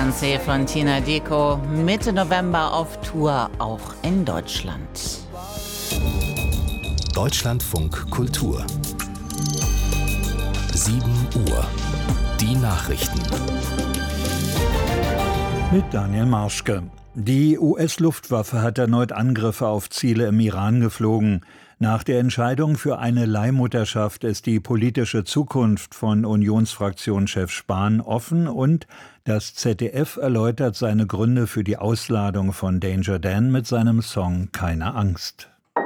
Beyoncé von Tina Dickow, Mitte November auf Tour, auch in Deutschland. Deutschlandfunk Kultur 7 Uhr. Die Nachrichten. Mit Daniel Marschke. Die US-Luftwaffe hat erneut Angriffe auf Ziele im Iran geflogen. Nach der Entscheidung für eine Leihmutterschaft ist die politische Zukunft von Unionsfraktionschef Spahn offen und das ZDF erläutert seine Gründe für die Ausladung von Danger Dan mit seinem Song Keine Angst.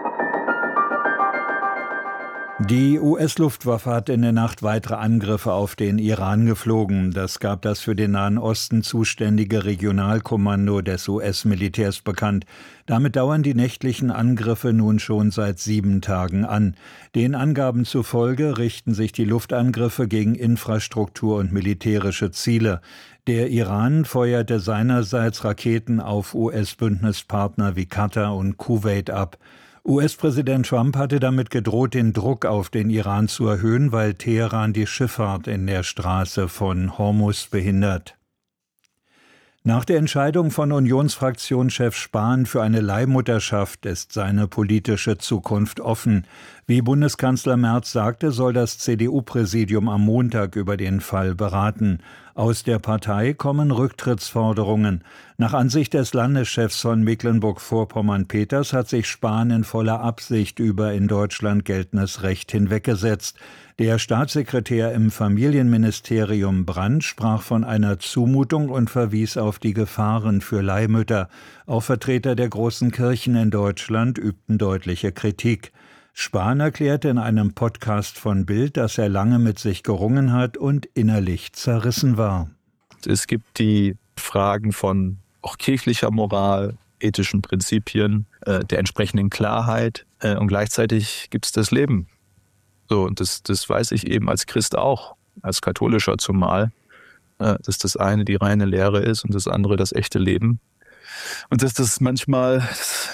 Die US-Luftwaffe hat in der Nacht weitere Angriffe auf den Iran geflogen. Das gab das für den Nahen Osten zuständige Regionalkommando des US-Militärs bekannt. Damit dauern die nächtlichen Angriffe nun schon seit 7 Tagen an. Den Angaben zufolge richten sich die Luftangriffe gegen Infrastruktur und militärische Ziele. Der Iran feuerte seinerseits Raketen auf US-Bündnispartner wie Katar und Kuwait ab. US-Präsident Trump hatte damit gedroht, den Druck auf den Iran zu erhöhen, weil Teheran die Schifffahrt in der Straße von Hormuz behindert. Nach der Entscheidung von Unionsfraktionschef Spahn für eine Leihmutterschaft ist seine politische Zukunft offen. Wie Bundeskanzler Merz sagte, soll das CDU-Präsidium am Montag über den Fall beraten. Aus der Partei kommen Rücktrittsforderungen. Nach Ansicht des Landeschefs von Mecklenburg-Vorpommern-Peters hat sich Spahn in voller Absicht über in Deutschland geltendes Recht hinweggesetzt. Der Staatssekretär im Familienministerium Brandt sprach von einer Zumutung und verwies auf die Gefahren für Leihmütter. Auch Vertreter der großen Kirchen in Deutschland übten deutliche Kritik. Spahn erklärte in einem Podcast von Bild, dass er lange mit sich gerungen hat und innerlich zerrissen war. Es gibt die Fragen von auch kirchlicher Moral, ethischen Prinzipien, der entsprechenden Klarheit und gleichzeitig gibt es das Leben. So, und das weiß ich eben als Christ auch, als Katholischer zumal, dass das eine die reine Lehre ist und das andere das echte Leben. Und dass das manchmal